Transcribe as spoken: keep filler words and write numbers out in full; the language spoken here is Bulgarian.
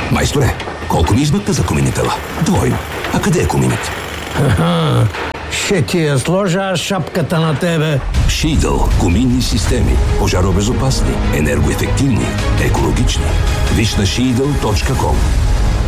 Майсторе, колко ми измъкна за коминитела? Двойно. А къде е коминът? Ха-ха. Ще ти я сложа аз шапката на тебе. Шийдъл. Коминни системи. Пожаробезопасни, енергоефективни, екологични. Виж на шийдъл точка ком.